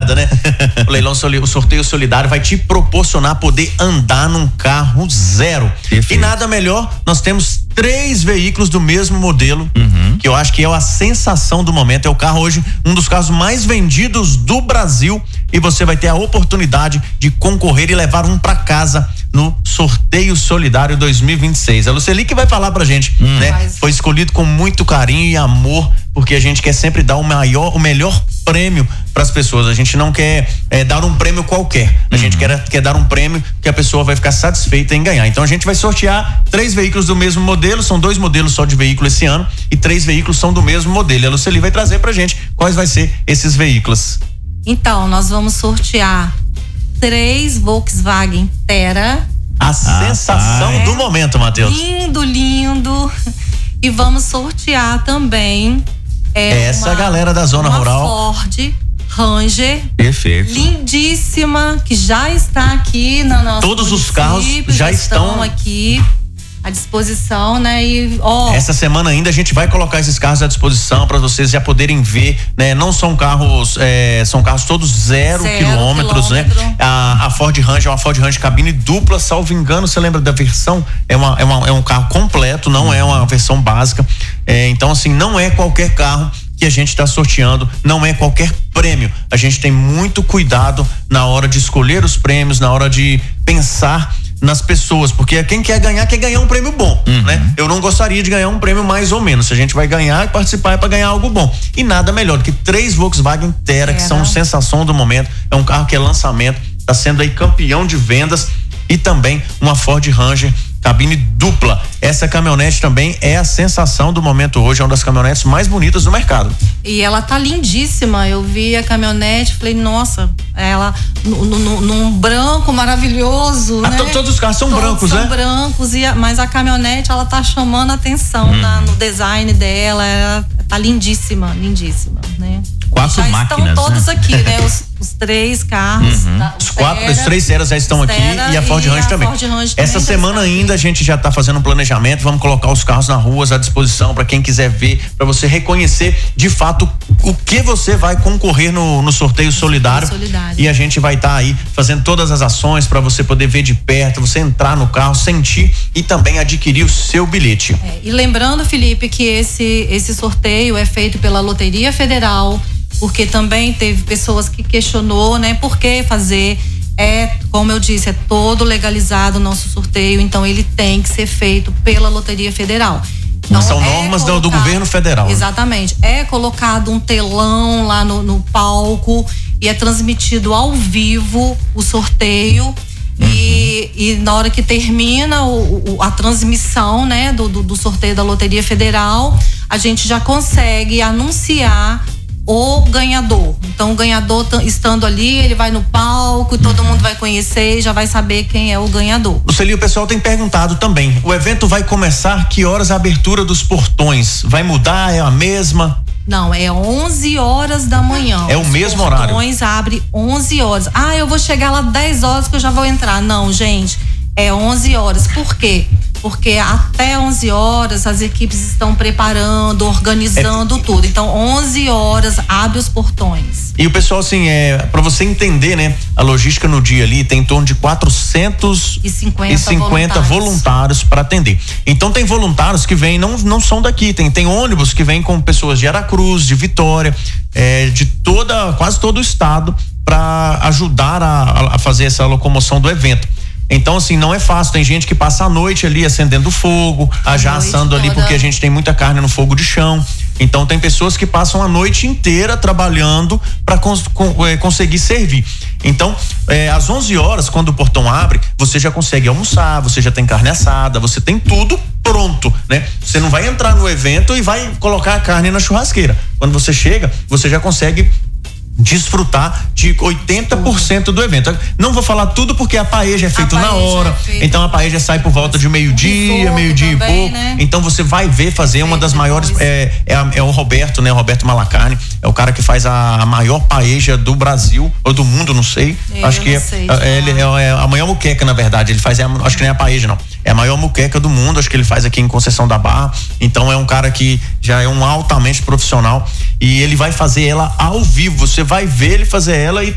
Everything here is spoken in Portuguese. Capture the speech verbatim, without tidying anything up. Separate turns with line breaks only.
nada, né? O leilão, o sorteio solidário vai te proporcionar poder andar num carro zero. Perfeito. E nada melhor, nós temos três veículos do mesmo modelo, uhum. que eu acho que é a sensação do momento. É o carro hoje, um dos carros mais vendidos do Brasil, e você vai ter a oportunidade de concorrer e levar um para casa no sorteio solidário dois mil e vinte e seis. A Luceli que vai falar pra gente, hum. né? Mas... Foi escolhido com muito carinho e amor, porque a gente quer sempre dar o maior, o melhor prêmio para as pessoas. A gente não quer é, dar um prêmio qualquer. A uhum. gente quer, quer dar um prêmio que a pessoa vai ficar satisfeita em ganhar. Então a gente vai sortear três veículos do mesmo modelo. São dois modelos só de veículo esse ano e três veículos são do mesmo modelo. A Luceli vai trazer pra gente quais vai ser esses veículos.
Então, nós vamos sortear três Volkswagen Tera.
A ah, sensação é, do momento, Matheus.
Lindo, lindo. E vamos sortear também é,
essa
uma,
galera da zona
uma
rural.
Ford Ranger.
Perfeito.
Lindíssima, que já está aqui na nossa.
Todos os carros já,
já estão,
estão
aqui à disposição, né? E ó,
essa semana ainda a gente vai colocar esses carros à disposição para vocês já poderem ver, né? Não são carros, é, são carros todos zero, zero quilômetros, quilômetro. né? A, a Ford Ranger é uma Ford Ranger cabine dupla, salvo engano, você lembra da versão? É, uma, é, uma, é um carro completo, não é uma versão básica. É, então, assim, não é qualquer carro que a gente está sorteando, não é qualquer prêmio. A gente tem muito cuidado na hora de escolher os prêmios, na hora de pensar nas pessoas, porque quem quer ganhar, quer ganhar um prêmio bom, uhum. né? Eu não gostaria de ganhar um prêmio mais ou menos. Se a gente vai ganhar e participar é para ganhar algo bom. E nada melhor do que três Volkswagen Tera, que são sensação do momento. É um carro que é lançamento, está sendo aí campeão de vendas, e também uma Ford Ranger cabine dupla. Essa caminhonete também é a sensação do momento hoje, é uma das caminhonetes mais bonitas do mercado.
E ela tá lindíssima. Eu vi a caminhonete, falei, nossa, ela num branco maravilhoso, ah, né?
Todos os carros são
todos
brancos,
são
né?
São brancos, e a, mas a caminhonete, ela tá chamando a atenção hum. na, no design dela. Ela tá lindíssima, lindíssima, né?
Quatro
já
máquinas,
estão todos
né?
aqui, né? Os, os três carros.
Uhum.
Tá,
os quatro, Tera, os três Teras já estão aqui e a Ford Ranger também.
Ford Ranger
Essa
também
semana ainda a gente já está fazendo um planejamento, vamos colocar os carros na rua à disposição para quem quiser ver, para você reconhecer de fato o que você vai concorrer no, no sorteio solidário. solidário. E a gente vai estar tá aí fazendo todas as ações para você poder ver de perto, você entrar no carro, sentir e também adquirir o seu bilhete.
É, e lembrando, Felipe, que esse, esse sorteio é feito pela Loteria Federal, porque também teve pessoas que questionou, né, por que fazer. É, como eu disse, é todo legalizado o nosso sorteio, então ele tem que ser feito pela Loteria Federal. Então,
são normas é colocado, do governo federal.
Exatamente. É colocado um telão lá no, no palco e é transmitido ao vivo o sorteio. Uhum. E, e na hora que termina o, o, a transmissão, né, do, do, do sorteio da Loteria Federal, a gente já consegue anunciar o ganhador. Então o ganhador estando ali, ele vai no palco e todo mundo vai conhecer e já vai saber quem é o ganhador.
Luceli, o pessoal tem perguntado também, o evento vai começar que horas a abertura dos portões? Vai mudar? É a mesma?
Não, é onze horas da manhã.
É o mesmo horário?
Os portões abrem onze horas. Ah, eu vou chegar lá dez horas que eu já vou entrar. Não, gente, é onze horas. Por quê? Porque até onze horas as equipes estão preparando, organizando é, tudo. Então, onze horas abre os portões.
E o pessoal, assim, é, para você entender, né, a logística no dia ali tem em torno de quatrocentos e cinquenta voluntários, voluntários para atender. Então, tem voluntários que vêm, não, não são daqui, tem, tem ônibus que vêm com pessoas de Aracruz, de Vitória, é, de toda, quase todo o estado, para ajudar a, a fazer essa locomoção do evento. Então, assim, não é fácil. Tem gente que passa a noite ali acendendo fogo, a já assando ali, porque a gente tem muita carne no fogo de chão. Então, tem pessoas que passam a noite inteira trabalhando para cons é, conseguir servir. Então, é, às onze horas, quando o portão abre, você já consegue almoçar, você já tem carne assada, você tem tudo pronto, né? Você não vai entrar no evento e vai colocar a carne na churrasqueira. Quando você chega, você já consegue desfrutar de oitenta por cento do evento. Não vou falar tudo porque a paeja é feita na hora, é feita. Então a paeja sai por volta de meio-dia, meio-dia e pouco, né? Então você vai ver fazer uma das maiores, é, é, a, é o Roberto, né? O Roberto Malacarne, é o cara que faz a, a maior paeja do Brasil, ou do mundo, não sei. É, acho que é, sei, é, ele é, é a maior muqueca, na verdade. Ele faz, é, acho que nem a paeja, não. É a maior muqueca do mundo, acho que ele faz aqui em Conceição da Barra. Então é um cara que já é um altamente profissional e ele vai fazer ela ao vivo. Você vai ver ele fazer ela e